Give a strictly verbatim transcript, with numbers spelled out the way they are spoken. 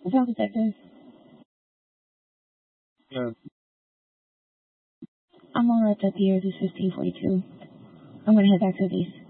Well, detective, Yeah. I'm all wrapped up here. This is fifteen forty-two. I'm gonna head back to the base.